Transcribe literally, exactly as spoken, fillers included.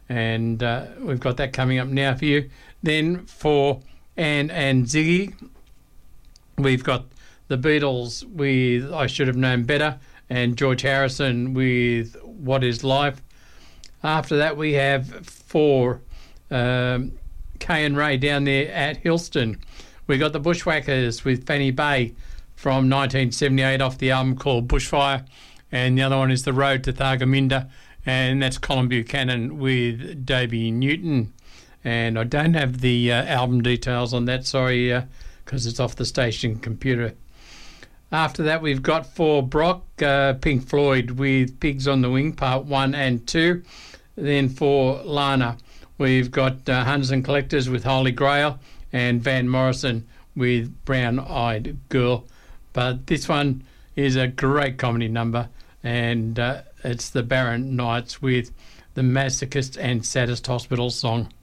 and uh, we've got that coming up now for you. Then for Anne and Ziggy, we've got the Beatles with I Should Have Known Better, and George Harrison with What Is Life. After that, we have for um, Kay and Ray down there at Hillston. We got the Bushwhackers with Fanny Bay from nineteen seventy-eight off the album called Bushfire, and the other one is The Road to Thargomindah, and that's Colin Buchanan with Davey Newton. And I don't have the uh, album details on that, sorry, because uh, it's off the station computer. After that, we've got for Brock, uh, Pink Floyd with Pigs on the Wing, Part one and two. Then for Lana, we've got uh, Hunters and Collectors with Holy Grail, and Van Morrison with Brown Eyed Girl. But this one is a great comedy number, and uh, it's the Barron Knights with the Masochist and Saddest Hospital song.